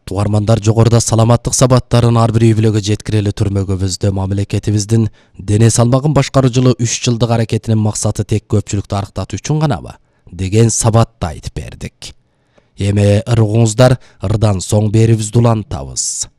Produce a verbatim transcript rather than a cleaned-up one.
Тугармандар жогоруда саламаттык сабаттарын ар бир үй-бүлөгө жеткирели түрмөгөбүздө мамлекетибиздин дене салмагын башкаруу үч жылдык аракетинин максаты тек көпчүлүктү арыктатуу үчүн ганабы деген сабатты айтып бердик. Эми ыргыңыздар, ырдан соң берибизди улантабыз.